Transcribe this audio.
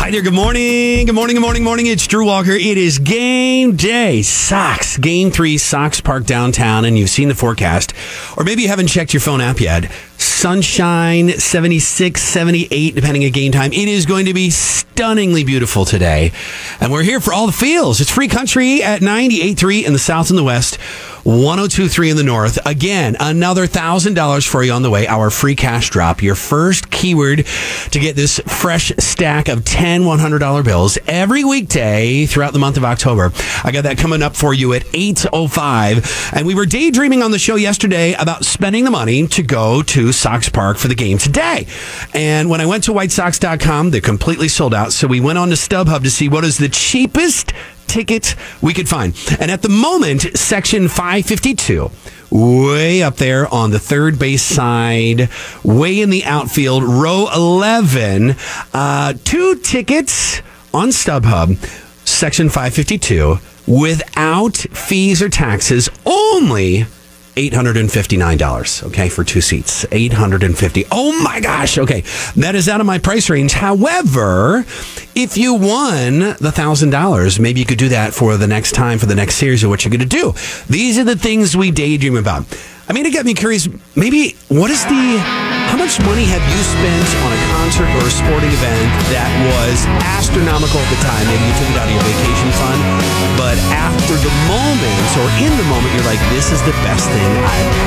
Hi there. Good morning. Good morning. Good morning. Morning. It's Drew Walker. It is game day. Sox. Game 3, Sox Park downtown. And you've seen the forecast. Or maybe you haven't checked your phone app yet. Sunshine, 76, 78, depending on game time. It is going to be stunningly beautiful today. And we're here for all the feels. It's Free Country at 98.3 in the south and the west. 102.3 in the north. Again, another $1,000 for you on the way. Our free cash drop. Your first keyword to get this fresh stack of 10 $100 bills every weekday throughout the month of October. I got that coming up for you at 8:05. And we were daydreaming on the show yesterday about spending the money to go to Sox Park for the game today. And when I went to whitesox.com, they're completely sold out. So we went on to StubHub to see what is the cheapest ticket we could find. And at the moment, section 552, way up there on the third base side, way in the outfield, row 11, 2 tickets on StubHub, section 552, without fees or taxes, only $859, okay, for 2 seats. $850. Oh my gosh, okay. That is out of my price range. However, if you won the $1,000, maybe you could do that for the next time, for the next series of what you're going to do. These are the things we daydream about. I mean, it got me curious. Maybe, how much money have you spent on a concert or a sporting event that was astronomical at the time? Maybe you took it out of your vacation fund, but after the moment or in the moment, you're like, this is the best thing I've